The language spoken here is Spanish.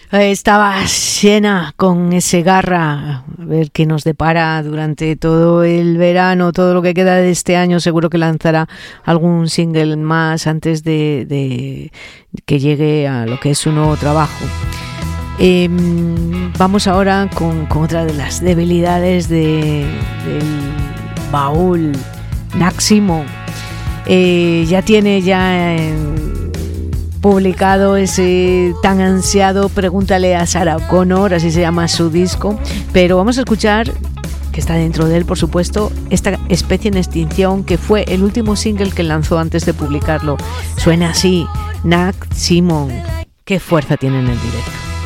Estaba llena con ese Garra, a ver qué nos depara durante todo el verano, todo lo que queda de este año. Seguro que lanzará algún single más antes de que llegue a lo que es su nuevo trabajo. Vamos ahora con otra de las debilidades del baúl, Nat Simone. Ya tiene publicado ese tan ansiado Pregúntale a Sarah Connor, así se llama su disco, pero vamos a escuchar, que está dentro de él por supuesto, esta Especie en Extinción, que fue el último single que lanzó antes de publicarlo. Suena así, Nat Simone. Qué fuerza tiene en el directo.